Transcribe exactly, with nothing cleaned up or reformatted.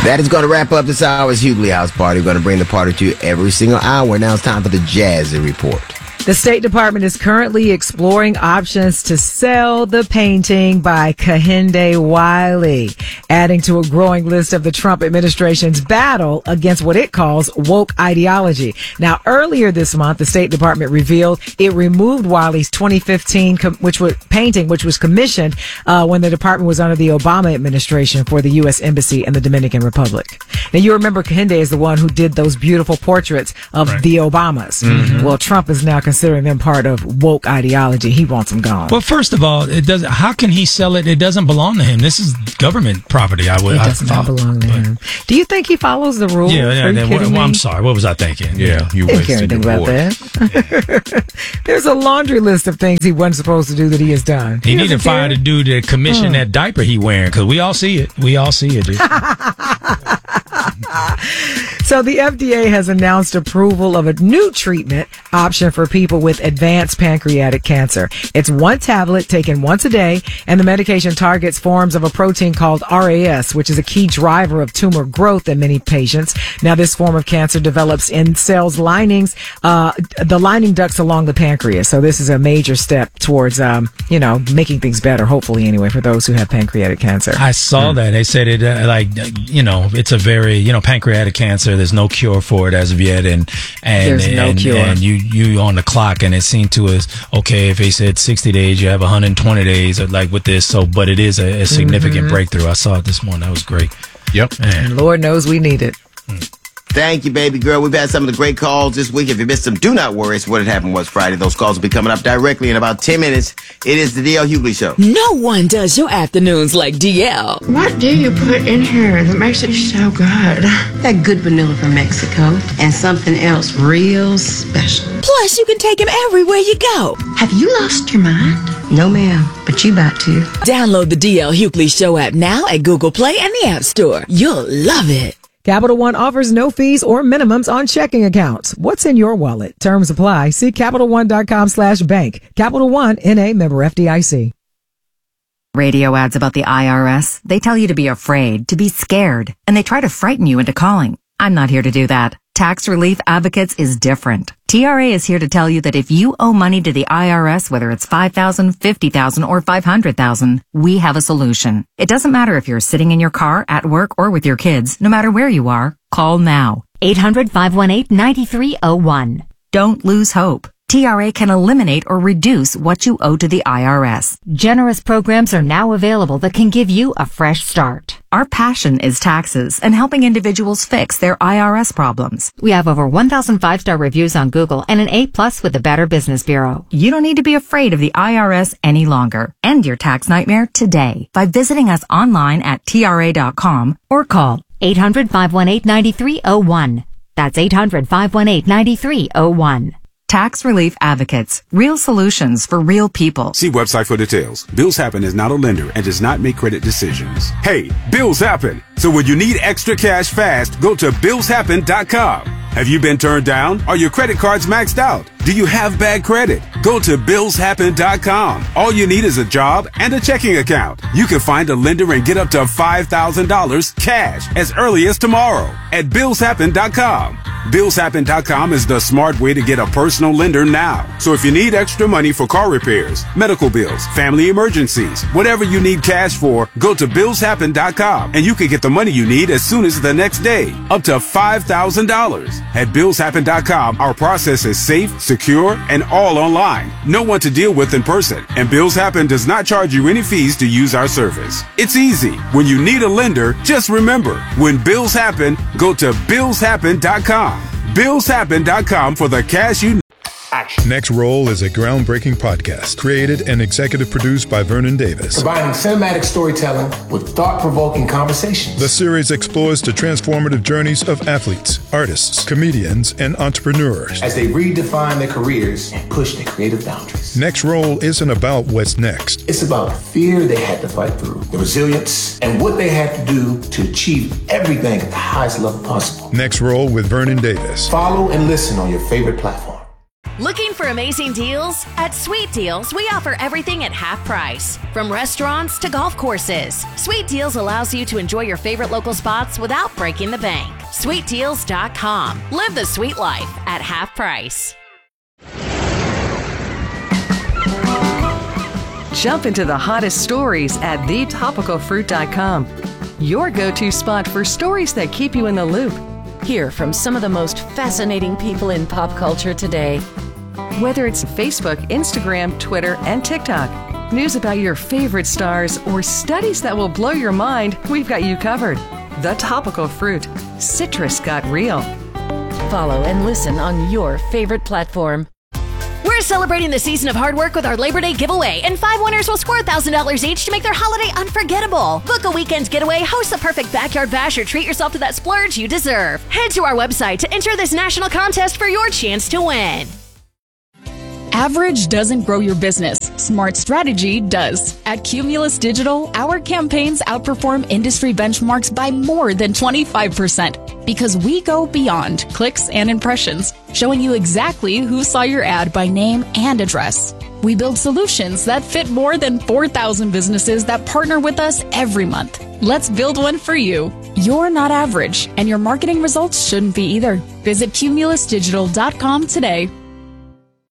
That is going to wrap up this hour's Hughley House Party. We're going to bring the party to you every single hour. Now it's time for the Jazzy Report. The State Department is currently exploring options to sell the painting by Kehinde Wiley, adding to a growing list of the Trump administration's battle against what it calls woke ideology. Now, earlier this month, the State Department revealed it removed Wiley's twenty fifteen com- which was painting, which was commissioned uh, when the department was under the Obama administration for the U S Embassy in the Dominican Republic. Now, you remember Kehinde is the one who did those beautiful portraits of right. the Obamas. Mm-hmm. Well, Trump is now considering them part of woke ideology. He wants them gone. Well, first of all, it doesn't. How can he sell it? It doesn't belong to him. This is government property. I would. It does not belong to but, him. Do you think he follows the rules? Yeah, yeah. Then, well, well, I'm sorry. What was I thinking? Yeah, you wasted your about that. There's a laundry list of things he wasn't supposed to do that he has done. He, he need to fire the dude that commissioned oh. that diaper he wearing, because we all see it. We all see it. Dude. So the F D A has announced approval of a new treatment option for people with advanced pancreatic cancer. It's one tablet taken once a day, and the medication targets forms of a protein called R A S, which is a key driver of tumor growth in many patients. Now, this form of cancer develops in cells linings, uh, the lining ducts along the pancreas. So this is a major step towards, um, you know, making things better, hopefully anyway, for those who have pancreatic cancer. I saw mm. that. They said it, uh, like, you know, it's a very, you know, pancreatic cancer. There's no cure for it as of yet, and and There's no and, cure. and you you on the clock, and it seemed to us okay if they said sixty days, you have one hundred twenty days, like with this. So, but it is a, a significant mm-hmm. breakthrough. I saw it this morning. That was great. Yep. Man. And Lord knows we need it. Mm. Thank you, baby girl. We've had some of the great calls this week. If you missed them, do not worry. It's What Had Happened Was Friday. Those calls will be coming up directly in about ten minutes. It is the D L Hughley Show. No one does your afternoons like D L. What do you put in here that makes it so good? That good vanilla from Mexico and something else real special. Plus, you can take him everywhere you go. Have you lost your mind? No, ma'am, but you about to. Download the D L Hughley Show app now at Google Play and the App Store. You'll love it. Capital One offers no fees or minimums on checking accounts. What's in your wallet? Terms apply. See CapitalOne.com slash bank. Capital One, N A, member F D I C. Radio ads about the I R S. They tell you to be afraid, to be scared, and they try to frighten you into calling. I'm not here to do that. Tax Relief Advocates is different. T R A is here to tell you that if you owe money to the I R S, whether it's five thousand dollars, fifty thousand dollars, or five hundred thousand dollars, we have a solution. It doesn't matter if you're sitting in your car, at work, or with your kids. No matter where you are, call now. eight hundred, five one eight, nine three zero one. Don't lose hope. T R A can eliminate or reduce what you owe to the I R S. Generous programs are now available that can give you a fresh start. Our passion is taxes and helping individuals fix their I R S problems. We have over one thousand five-star reviews on Google and an A plus with the Better Business Bureau. You don't need to be afraid of the I R S any longer. End your tax nightmare today by visiting us online at T R A dot com or call eight hundred, five one eight, nine three zero one. That's eight hundred, five one eight, nine three zero one. Tax Relief Advocates. Real solutions for real people. See website for details. Bills Happen is not a lender and does not make credit decisions. Hey, bills happen. So when you need extra cash fast, go to bills happen dot com. Have you been turned down? Are your credit cards maxed out? Do you have bad credit? Go to bills happen dot com. All you need is a job and a checking account. You can find a lender and get up to five thousand dollars cash as early as tomorrow at bills happen dot com. bills happen dot com is the smart way to get a personal lender now. So if you need extra money for car repairs, medical bills, family emergencies, whatever you need cash for, go to bills happen dot com and you can get the money you need as soon as the next day, up to five thousand dollars. At bills happen dot com, our process is safe, secure, and all online. No one to deal with in person, and Bills Happen does not charge you any fees to use our service. It's easy. When you need a lender, just remember, when bills happen, go to bills happen dot com. bills happen dot com for the cash you need. Action. Next Roll is a groundbreaking podcast created and executive produced by Vernon Davis. Combining cinematic storytelling with thought-provoking conversations. The series explores the transformative journeys of athletes, artists, comedians, and entrepreneurs as they redefine their careers and push their creative boundaries. Next Roll isn't about what's next. It's about the fear they had to fight through, the resilience, and what they had to do to achieve everything at the highest level possible. Next Roll with Vernon Davis. Follow and listen on your favorite platform. Looking for amazing deals? At Sweet Deals, we offer everything at half price. From restaurants to golf courses, Sweet Deals allows you to enjoy your favorite local spots without breaking the bank. sweet deals dot com. Live the sweet life at half price. Jump into the hottest stories at the topical fruit dot com. Your go-to spot for stories that keep you in the loop. Hear from some of the most fascinating people in pop culture today. Whether it's Facebook, Instagram, Twitter, and TikTok, news about your favorite stars, or studies that will blow your mind, we've got you covered. The Topical Fruit. Citrus got real. Follow and listen on your favorite platform. We're celebrating the season of hard work with our Labor Day giveaway, and five winners will score one thousand dollars each to make their holiday unforgettable. Book a weekend getaway, host the perfect backyard bash, or treat yourself to that splurge you deserve. Head to our website to enter this national contest for your chance to win. Average doesn't grow your business. Smart strategy does. At Cumulus Digital, our campaigns outperform industry benchmarks by more than twenty-five percent because we go beyond clicks and impressions, showing you exactly who saw your ad by name and address. We build solutions that fit more than four thousand businesses that partner with us every month. Let's build one for you. You're not average, and your marketing results shouldn't be either. Visit cumulus digital dot com today.